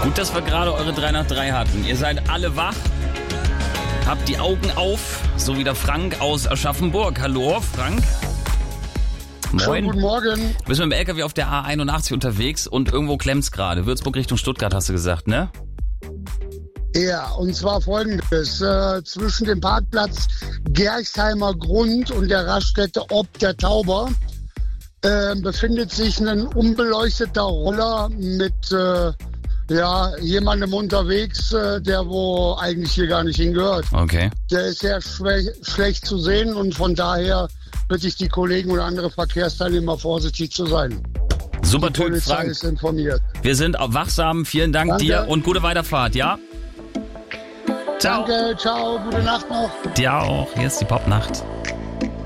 Gut, dass wir gerade eure 3 nach 3 hatten. Ihr seid alle wach, habt die Augen auf, so wie der Frank aus Aschaffenburg. Hallo, Frank. Moin. Schönen guten Morgen. Du bist mit dem LKW auf der A81 unterwegs und irgendwo klemmt's gerade. Würzburg Richtung Stuttgart, hast du gesagt, ne? Ja, und zwar folgendes. Zwischen dem Parkplatz Gerchsheimer Grund und der Raststätte Ob der Tauber befindet sich ein unbeleuchteter Roller mit jemandem unterwegs, der wo eigentlich hier gar nicht hingehört. Okay. Der ist sehr schlecht zu sehen und von daher bitte ich die Kollegen und andere Verkehrsteilnehmer vorsichtig zu sein. Super Die Typ, Polizei Frank. ist informiert. Wir sind auch wachsam. Vielen Dank Danke. dir und gute Weiterfahrt, ja? Ciao. Danke, ciao, gute Nacht noch. Dir auch. Hier ist die Popnacht.